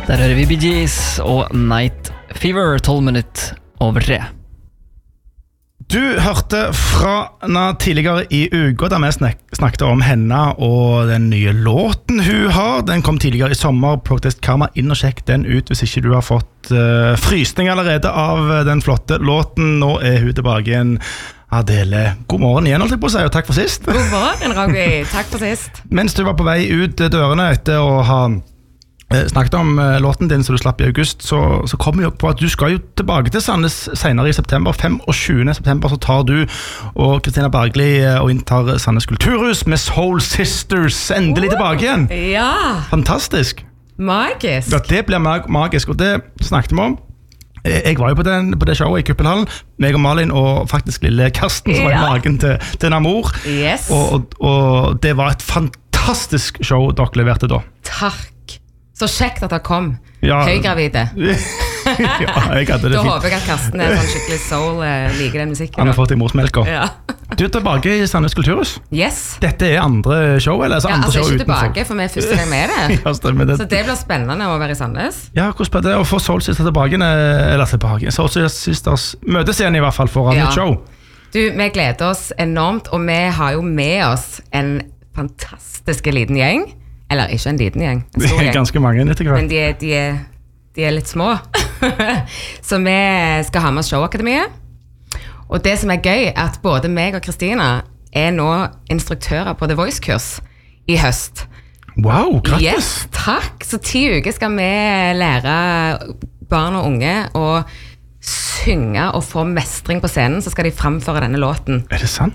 Der hører vi Bee Gees og Night Fever, 12:12. Du hørte fra henne tidligere I uka da vi snakket om henne og den nye låten hun har. Den kom tidligere I sommer. Protest Karma, inn og sjekk den ut hvis ikke du har fått frysning allerede av den flotte låten. Nå hun tilbake igjen. Adele, god morgen igjen, holdt jeg på å si, og takk for sist. God morgen, Robbie. Takk for sist. Mens du var på vei ut dørene etter å ha snakket om låten din som du slapp I august, så kommer jeg på at du skal jo tilbake til Sandnes senere I september. 25. september så tar du og Kristina Bergli og inntar Sandnes Kulturhus med Soul Sisters endelig tilbake igjen. Ja. Fantastisk. Magisk. Ja, det blir magisk, og det snakket vi om. Jeg var jo på det showet I Kuppelhallen, meg og Malin og faktisk lille Karsten som var I magen til Namor. Yes. Og det var et fantastisk show dere leverte da. Takk. Så kjekt at det kom. Ja. Høygravide. Ja, jeg hadde det Da fint. håper jeg at Karsten sånn skikkelig soul, liker den musikken. Han har fått I morsmelka. Ja. Du tilbake I Sandnes Kulturhus. Yes. Dette andre show, eller? Ja, Andre show ikke utenfor. tilbake, for vi første gang med det. Ja, stemmer det. Så det blir spennende å være I Sandnes. Ja, hvordan blir det å få Soul Sisters tilbake? Soul Sisters møtes igjen I hvert fall foran Ja. et show. Du, vi gleder oss enormt, og vi har jo med oss en fantastisk liten gjeng. Eller ikke en liten gjeng, en Det stor gjeng. ganske mange etter hvert. Men de litt små. Så vi skal ha med oss Showakademiet. Og det som gøy, at både meg og Kristina nå instruktører på The Voice-kurs I høst. Wow, grattis! Yes, takk! Så 10 uker skal vi lære barn og unge å synge og få mestring på scenen, så skal de framføre denne låten. Er det sant?